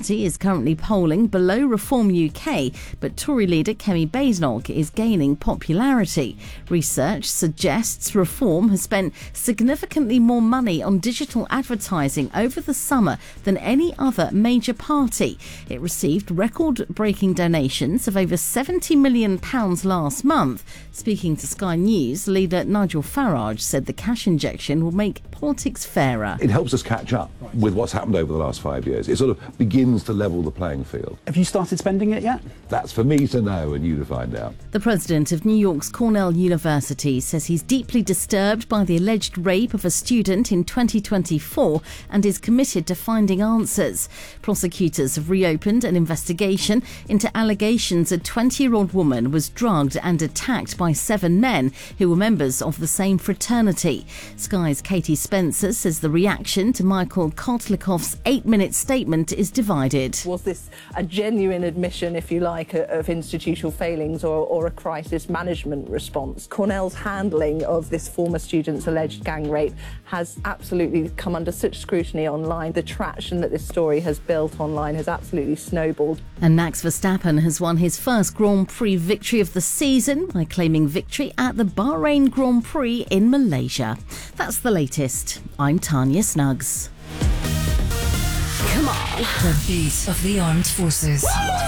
Party is currently polling below Reform UK, but Tory leader Kemi Badenoch is gaining popularity. Research suggests Reform has spent significantly more money on digital advertising over the summer than any other major party. It received record-breaking donations of over £70 million last month. Speaking to Sky News, leader Nigel Farage said the cash injection will make politics fairer. It helps us catch up with what's happened over the last 5 years. It sort of begins to level the playing field. Have you started spending it yet? That's for me to know and you to find out. The president of New York's Cornell University says he's deeply disturbed by the alleged rape of a student in 2024 and is committed to finding answers. Prosecutors have reopened an investigation into allegations a 20-year-old woman was drugged and attacked by 7 men who were members of the same fraternity. Sky's Katie Spencer says the reaction to Michael Kotlikoff's 8-minute statement is divided. Was this a genuine admission, if you like, of institutional failings or a crisis management response? Cornell's handling of this former student's alleged gang rape has absolutely come under such scrutiny online. The traction that this story has built online has absolutely snowballed. And Max Verstappen has won his first Grand Prix victory of the season by claiming victory at the Bahrain Grand Prix in Malaysia. That's the latest. I'm Tanya Snuggs. Come on. The beat of the armed forces.